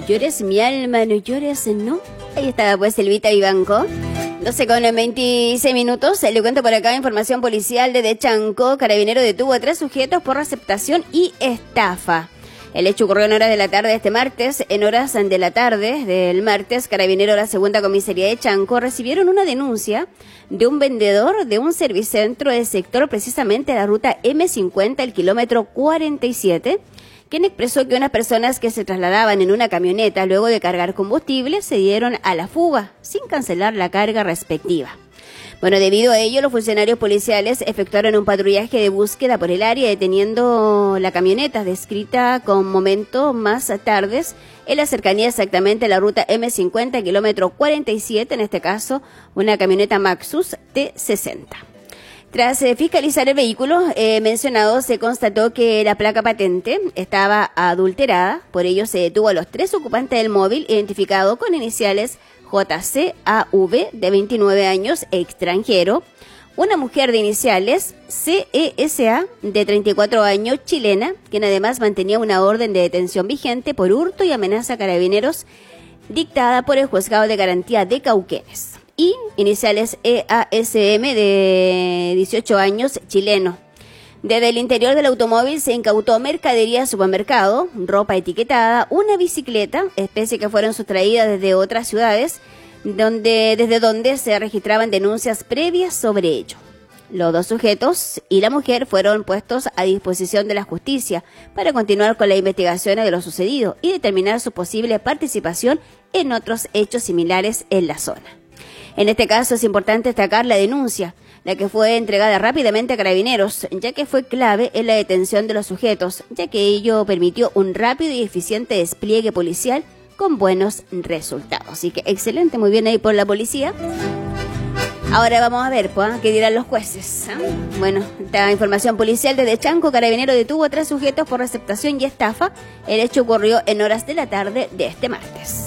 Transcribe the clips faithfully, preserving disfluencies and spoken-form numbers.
llores mi alma, no llores, no. Ahí estaba pues Elvita Vivanco. doce con veintiséis minutos. Le cuento por acá información policial desde Chanco. Carabinero detuvo a tres sujetos por receptación y estafa. El hecho ocurrió en horas de la tarde de este martes. En horas de la tarde del martes, Carabinero de la Segunda Comisaría de Chanco recibieron una denuncia de un vendedor de un servicentro del sector, precisamente de la ruta eme cincuenta, el kilómetro cuarenta y siete, quien expresó que unas personas que se trasladaban en una camioneta luego de cargar combustible se dieron a la fuga, sin cancelar la carga respectiva. Bueno, debido a ello, los funcionarios policiales efectuaron un patrullaje de búsqueda por el área, deteniendo la camioneta descrita con momentos más tardes en la cercanía exactamente a la ruta eme cincuenta, kilómetro cuarenta y siete, en este caso, una camioneta Maxus T sesenta. Tras eh, fiscalizar el vehículo eh, mencionado, se constató que la placa patente estaba adulterada, por ello se detuvo a los tres ocupantes del móvil, identificado con iniciales J C A V, de veintinueve años, extranjero, una mujer de iniciales C E S A, de treinta y cuatro años, chilena, quien además mantenía una orden de detención vigente por hurto y amenaza a carabineros dictada por el Juzgado de Garantía de Cauquenes, y iniciales E A S M, de dieciocho años, chileno. Desde el interior del automóvil se incautó mercadería supermercado, ropa etiquetada, una bicicleta, especie que fueron sustraídas desde otras ciudades, donde, desde donde se registraban denuncias previas sobre ello. Los dos sujetos y la mujer fueron puestos a disposición de la justicia para continuar con la investigación de lo sucedido y determinar su posible participación en otros hechos similares en la zona. En este caso es importante destacar la denuncia, la que fue entregada rápidamente a Carabineros, ya que fue clave en la detención de los sujetos, ya que ello permitió un rápido y eficiente despliegue policial con buenos resultados. Así que excelente, muy bien ahí por la policía. Ahora vamos a ver, pues, ¿qué dirán los jueces? ¿eh? Bueno, esta información policial desde Chanco. Carabinero detuvo a tres sujetos por receptación y estafa. El hecho ocurrió en horas de la tarde de este martes.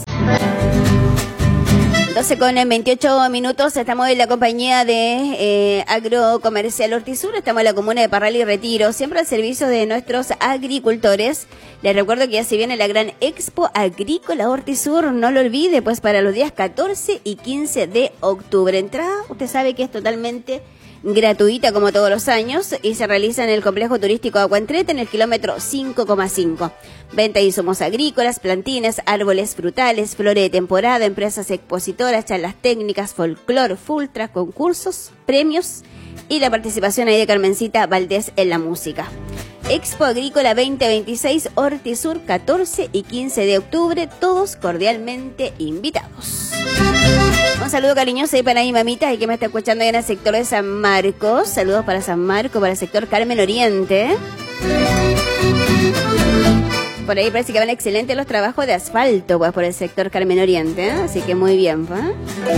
doce con veintiocho minutos, estamos en la compañía de eh, Agrocomercial Hortisur, estamos en la comuna de Parral y Retiro, siempre al servicio de nuestros agricultores. Les recuerdo que ya se viene la gran Expo Agrícola Hortisur, no lo olvide, pues para los días catorce y quince de octubre. Entrada, usted sabe que es totalmente gratuita como todos los años y se realiza en el complejo turístico Aguantreta en el kilómetro cinco coma cinco. Venta de insumos agrícolas, plantines, árboles frutales, flores de temporada, empresas expositoras, charlas técnicas, folclor, fultra, concursos, premios y la participación ahí de Carmencita Valdés en la música. Expo Agrícola veinte veintiséis Hortisur, catorce y quince de octubre, todos cordialmente invitados. Un saludo cariñoso ahí para mi mamita y que me está escuchando ahí en el sector de San Marcos. Saludos para San Marcos, para el sector Carmen Oriente. Por ahí parece que van excelentes los trabajos de asfalto, pues, por el sector Carmen Oriente, ¿eh? Así que muy bien, pues.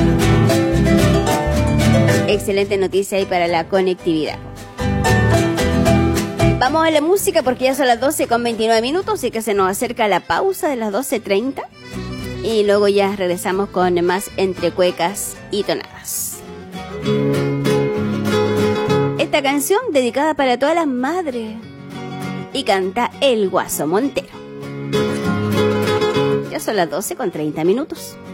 Excelente noticia ahí para la conectividad. Vamos a la música porque ya son las doce con veintinueve minutos y que se nos acerca la pausa de las doce treinta. Y luego ya regresamos con más entre cuecas y tonadas. Esta canción dedicada para todas las madres y canta el Guaso Montero. Ya son las doce con treinta minutos.